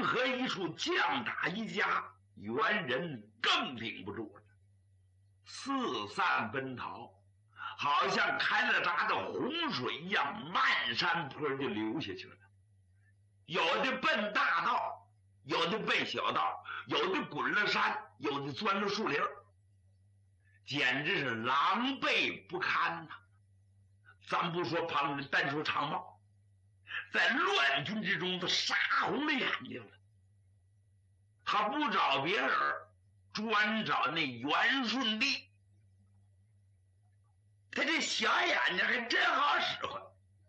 河一处将打一家，猿人更顶不住了，四散奔逃，好像开了闸的洪水一样，漫山坡就流下去了。有的奔大道，有的奔小道，有的滚了山，有的钻了树林，简直是狼狈不堪呐！咱不说旁人，单说长茂，在乱军之中，他杀红了眼睛了。他不找别人，专找那袁顺帝。他这小眼睛还真好使唤，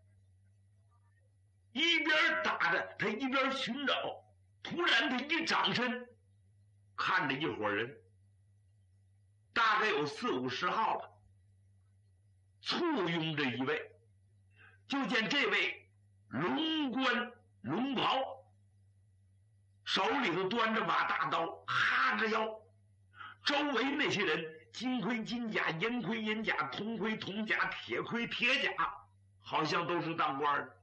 一边打着他一边寻找。突然他一长身，看着一伙人，大概有40-50号吧，簇拥着一位。就见这位龙冠龙袍，手里头端着把大刀，哈着腰，周围那些人金盔金甲，银盔银甲，铜盔铜甲，铁盔铁甲，好像都是当官的。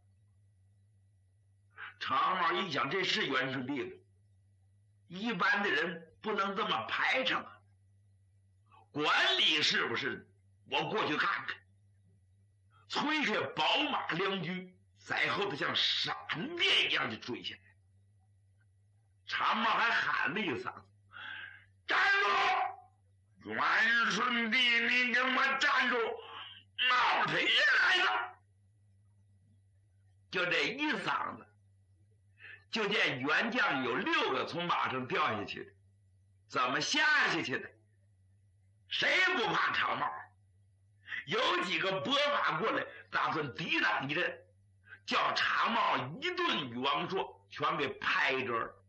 常茂一想，这是袁顺帝吗？一般的人不能这么排场啊，管理是不是？我过去看看。催开宝马良驹，在后头像闪电一样就追下来。常茂还喊了一嗓子：“站住！袁顺帝，你给我站住！闹谁来的？”就这一嗓子，就见袁将有6个从马上掉下去的。怎么下去的？谁不怕常茂？有几个拨马过来，打算抵挡一阵，叫常茂一顿语王说，全给拍着了。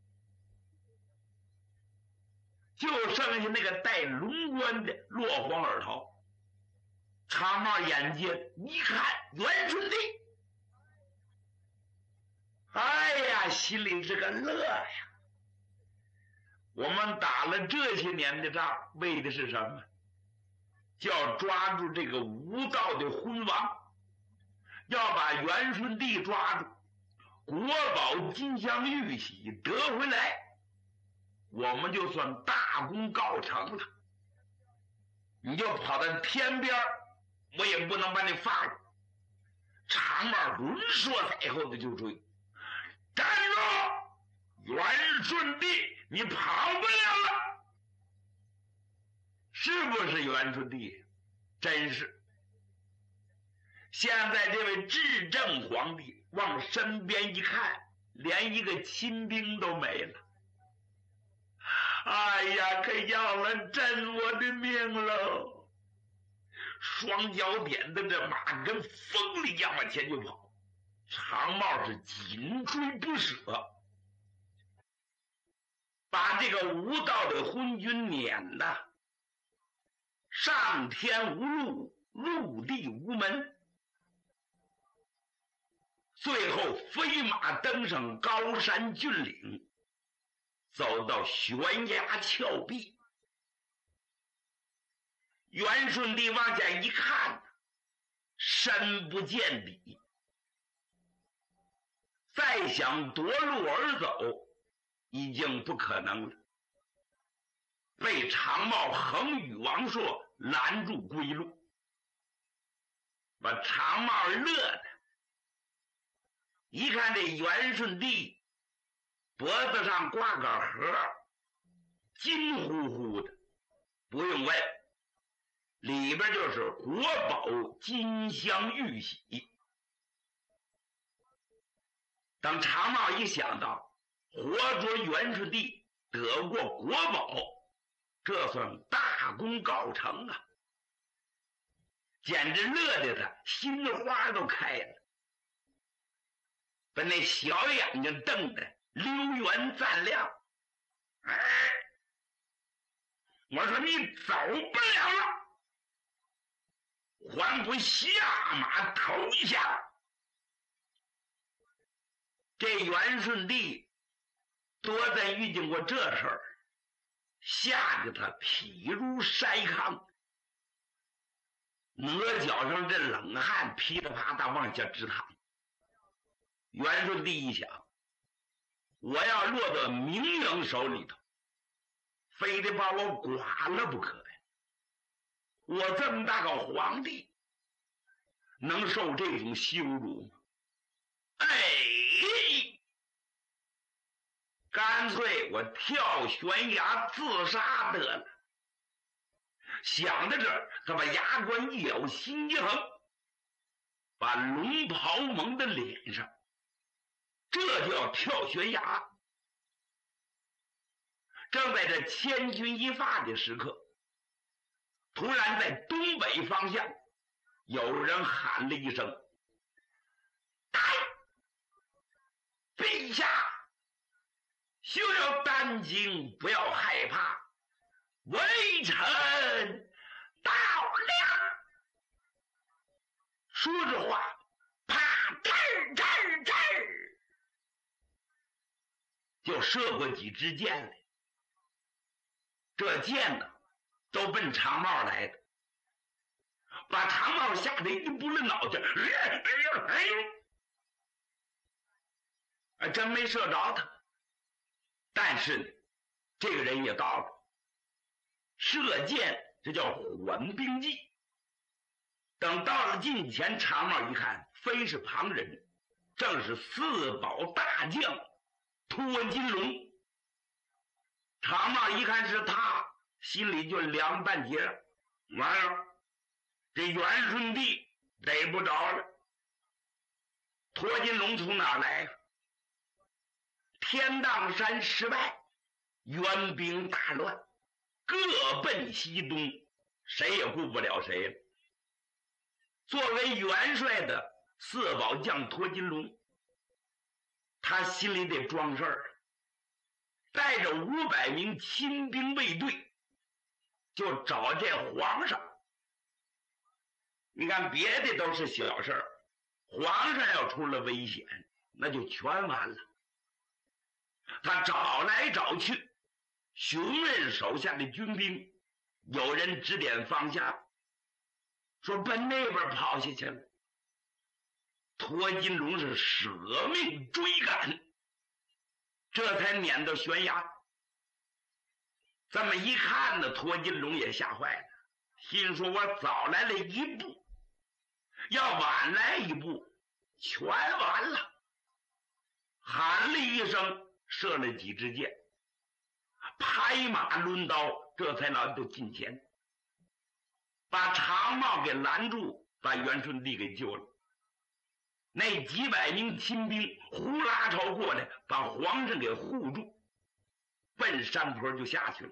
就剩下那个戴龙冠的落荒而逃。常茂眼尖一看，袁顺帝，哎呀，心里是个乐呀！我们打了这些年的仗，为的是什么？就要抓住这个无道的昏王，要把袁顺帝抓住，国宝金镶玉玺得回来，我们就算大功告成了。你就跑到天边，我也不能把你放了。常茂轮说在后头就追，站住！袁顺帝，你跑不了了。是不是袁顺帝？真是。现在这位至正皇帝往身边一看，连一个亲兵都没了。哎呀，可要了朕我的命喽！双脚点的这马跟风里一样往前就跑，常茂是紧追不舍，把这个无道的昏君撵的上天无路，入地无门，最后飞马登上高山峻岭，走到悬崖峭壁。袁顺帝往下一看，深不见底，再想夺路而走已经不可能了，被常茂横羽王朔拦住归路，把常茂乐的。一看这袁顺帝脖子上挂个盒，金乎乎的，不用问，里边就是国宝金镶玉玺。等常茂一想到活捉袁顺帝得过国宝，这算大功告成啊，简直乐得他心花都开了，把那小眼睛瞪得溜圆赞亮。哎，我说你走不了了，还不下马投降？这袁顺帝多再遇见过这事儿，吓得他脾如筛糠，额角上这冷汗噼里啪啦往下直淌。袁顺帝一想， 我要落到明英手里头，非得把我剐了不可呀！我这么大个皇帝，能受这种羞辱吗？哎，干脆我跳悬崖自杀得了。想到这儿，他把牙关一咬，心一横，把龙袍蒙在脸上，这叫跳悬崖。正在这千钧一发的时刻，突然在东北方向有人喊了一声：“来，陛下，休要担惊，不要害怕，微臣到了。”说着话，啪，哧哧哧，就射过几支箭来。这箭呢，都奔长帽来的，把长帽吓得一拨了脑袋，真没射着他。但是呢，这个人也到了，射箭这叫缓兵计。等到了近前，长帽一看，非是旁人，正是四保大将托金龙。长帽一看是他，心里就凉半截，完了，这元顺帝逮不着了。托金龙从哪来？天荡山失败，元兵大乱，各奔西东，谁也顾不了谁了。作为元帅的四保将托金龙，他心里得装事儿，带着500名亲兵卫队，就找这皇上。你看别的都是小事儿，皇上要出了危险，那就全完了。他找来找去，询问手下的军兵，有人指点方向，说奔那边跑下去了。托金龙是舍命追赶，这才撵到悬崖。这么一看呢，托金龙也吓坏了，心说我早来了一步，要晚来一步，全完了。喊了一声，射了几支箭，拍马抡刀，这才来到近前，把长帽给拦住，把元顺帝给救了。那几百名亲兵呼啦朝过来，把皇上给护住，奔山坡就下去了。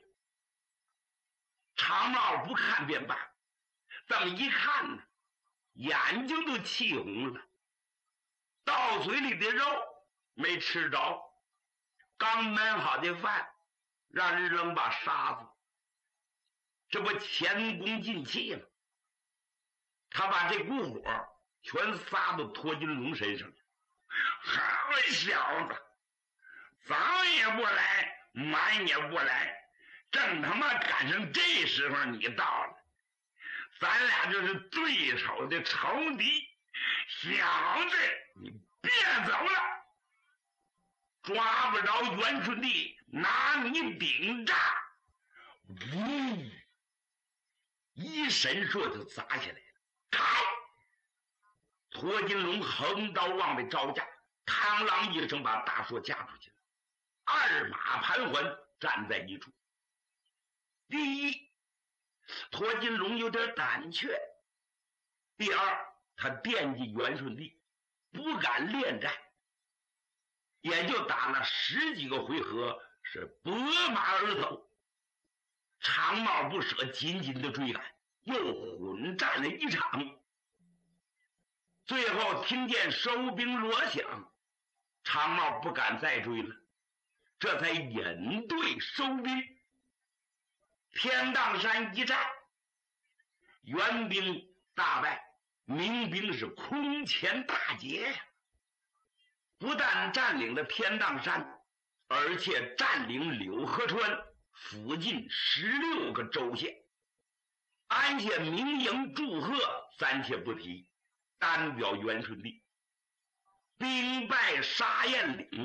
长帽不看便罢，这么一看呢，眼睛都气红了，到嘴里的肉没吃着，刚焖好的饭让人扔把沙子，这不前功尽弃了。他把这股火全撒到托金龙身上了。好小子，早也不来，晚也不来，正他妈赶上这时候你到了，咱俩就是对手的仇敌。小子，你别走了，抓不着元顺帝，拿你顶炸！呜，一神槊就砸下来了。开！托金龙横刀往外招架，嘡啷一声把大槊架出去了。二马盘桓站在一处。第一，托金龙有点胆怯；第二，他惦记元顺帝，不敢恋战，也就打了10几个回合，是拨马而走。长帽不舍，紧紧的追赶，又混战了一场。最后听见收兵锣响，长帽不敢再追了，这才引队收兵。天荡山一战，元兵大败，民兵是空前大捷呀！不但占领了天荡山，而且占领柳河川附近16个州县，安下明营祝贺暂且不提，单表元顺帝。兵败沙堰岭，